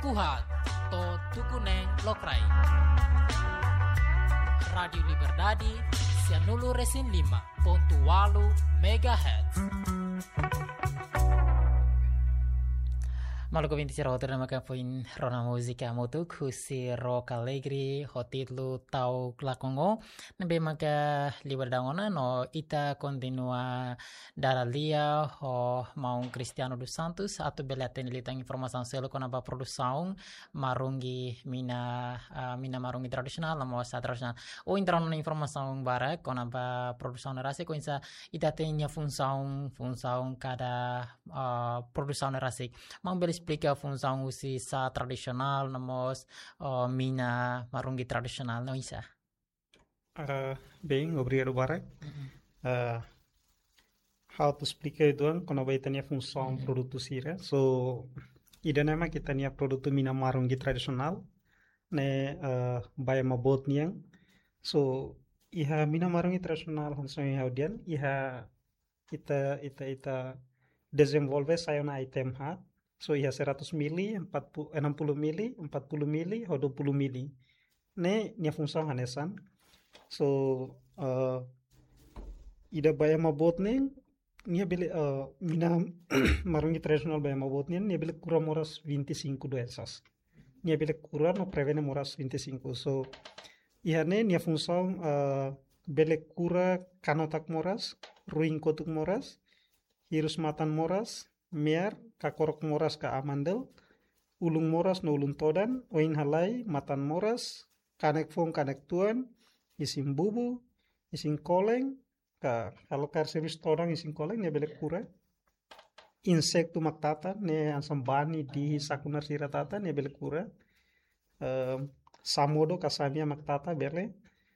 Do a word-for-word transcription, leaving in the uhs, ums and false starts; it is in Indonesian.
Kuhat to Tukuneng Lokrai. Radio Liberdade Sianulu Resin lima ponto walu megahertz. Maluku binti sira hotel nama kapoin rona musika motuk husi rock alegri hotitlu tau klakongo nembe maka liberdangona no ita continua daralia ho maung Cristiano dos Santos atau belaten litang informasi selo kona ba produsaung marungi mina uh, mina marungi tradisional namo sa tradisional o intrano informasi barak kona ba produsaung rase ko insa ita tenya funsaung funsaung kada uh, produsaung rase mang belis explica função usi sa tradisional namos uh, mina marungi tradisional no isa. Uh, bem, obrigado Barak. Mm-hmm. Uh, how to explica itu quando vai ter função mm-hmm. produzir. So ida nama kita nia produto mina marungi tradisional ne uh, vai mabot niang. So iha mina marungi tradisional hanso iha audian iha ita ita ita desenvolve saya na item hat. So iha seratus mili, enam puluh mili, empat puluh mili, atau dua puluh mili. Ne nia fungsi hanesan. So uh, ida baya mabot ne nia beli uh, mina marungi tradisional baya mabot ne nia beli kura moras dua puluh lima doesas. Nia beli kura no prevene moras dua puluh lima. So iha ne nia fungsi uh, beli kura kanotak moras, ruing kotuk moras, hirus matan moras, miar kakorok moras ka amandel, ulung moras no ulung todan, oin halai, matan moras, kanek fong kanek tuan, isim bubu, isim koleng, ka kalau kar servis todang isim koleng ne belek kura. Insektu maktata ne ansam bani di sakunar siratata ne belek kura. Uh, samodo kasamia maktata bele.